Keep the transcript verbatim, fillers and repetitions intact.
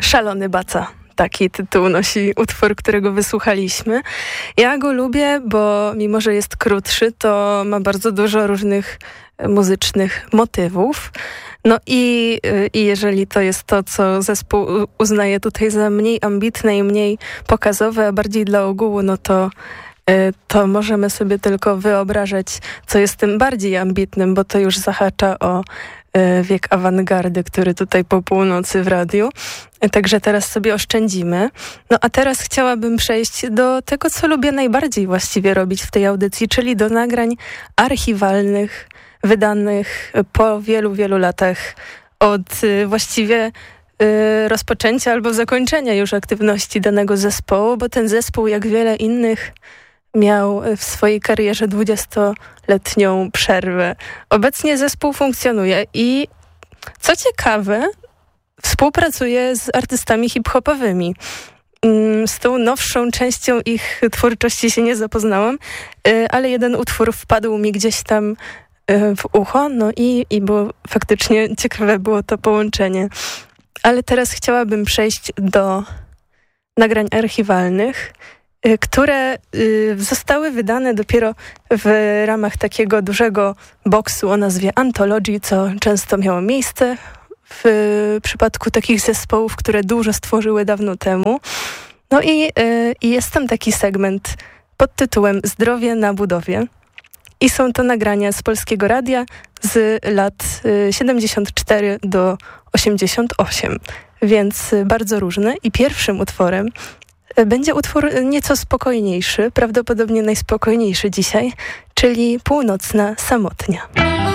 Szalony Baca. Taki tytuł nosi utwór, którego wysłuchaliśmy. Ja go lubię, bo mimo, że jest krótszy, to ma bardzo dużo różnych muzycznych motywów. No i, i jeżeli to jest to, co zespół uznaje tutaj za mniej ambitne i mniej pokazowe, a bardziej dla ogółu, no to to możemy sobie tylko wyobrażać, co jest tym bardziej ambitnym, bo to już zahacza o wiek awangardy, który tutaj po północy w radiu. Także teraz sobie oszczędzimy. No a teraz chciałabym przejść do tego, co lubię najbardziej właściwie robić w tej audycji, czyli do nagrań archiwalnych, wydanych po wielu, wielu latach od właściwie rozpoczęcia albo zakończenia już aktywności danego zespołu, bo ten zespół, jak wiele innych, miał w swojej karierze dwudziestoletnią przerwę. Obecnie zespół funkcjonuje i co ciekawe, współpracuje z artystami hip-hopowymi. Z tą nowszą częścią ich twórczości się nie zapoznałam, ale jeden utwór wpadł mi gdzieś tam w ucho, no i, i było faktycznie ciekawe było to połączenie. Ale teraz chciałabym przejść do nagrań archiwalnych, które y, zostały wydane dopiero w ramach takiego dużego boksu o nazwie Anthology, co często miało miejsce w y, przypadku takich zespołów, które dużo stworzyły dawno temu. No i, y, i jest tam taki segment pod tytułem Zdrowie na budowie. I są to nagrania z Polskiego Radia z lat y, siedemdziesiąt cztery do osiemdziesiąt osiem, więc y, bardzo różne. I pierwszym utworem będzie utwór nieco spokojniejszy, prawdopodobnie najspokojniejszy dzisiaj, czyli Północna Samotnia.